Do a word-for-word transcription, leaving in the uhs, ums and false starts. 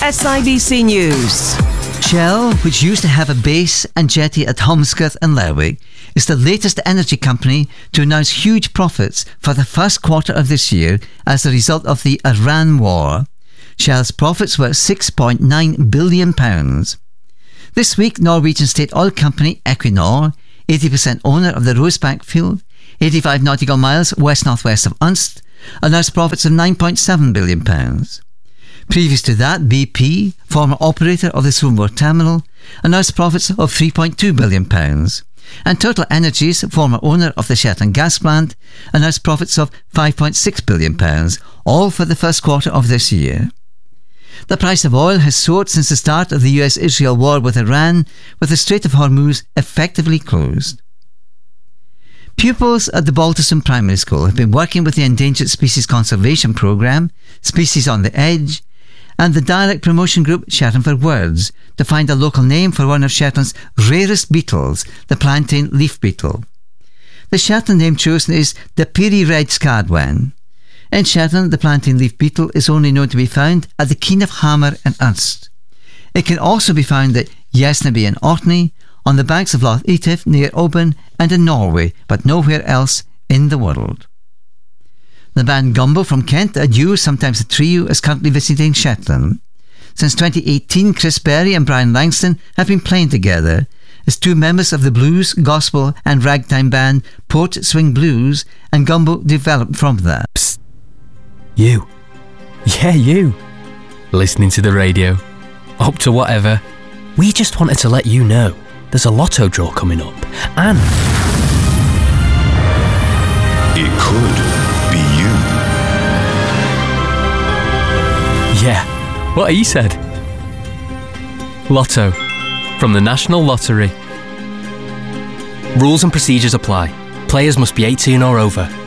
S I B C News. Shell, which used to have a base and jetty at Holmsgirth and Lerwick, is the latest energy company to announce huge profits for the first quarter of this year as a result of the Iran war. Shell's profits were six point nine billion pounds. This week, Norwegian state oil company Equinor, eighty percent owner of the Rosebank field, eighty-five nautical miles west-northwest of Unst, announced profits of nine point seven billion pounds. Previous to that, B P, former operator of the Swanboard Terminal, announced profits of three point two billion pounds. And Total Energies, former owner of the Shetland gas plant, announced profits of five point six billion pounds, all for the first quarter of this year. The price of oil has soared since the start of the U S Israel war with Iran, with the Strait of Hormuz effectively closed. Pupils at the Balterson Primary School have been working with the Endangered Species Conservation Programme, Species on the Edge, and the dialect promotion group Shetland for Words to find a local name for one of Shetland's rarest beetles, the plantain leaf beetle. The Shetland name chosen is the Peary Red Scardwan. In Shetland, the plantain leaf beetle is only known to be found at the Keen of Hammer and Unst. It can also be found at Yesnaby and Orkney, on the banks of Loch Etive near Oban, and in Norway, but nowhere else in the world. The band Gumbo from Kent, a duo, sometimes a trio, is currently visiting Shetland. Since twenty eighteen, Chris Berry and Brian Langston have been playing together as two members of the blues, gospel and ragtime band Port Swing Blues, and Gumbo developed from that. Psst. You. Yeah, you. Listening to the radio. Up to whatever. We just wanted to let you know there's a lotto draw coming up, and it could be you. Yeah, what he said. Lotto, from the National Lottery. Rules and procedures apply. Players must be eighteen or over.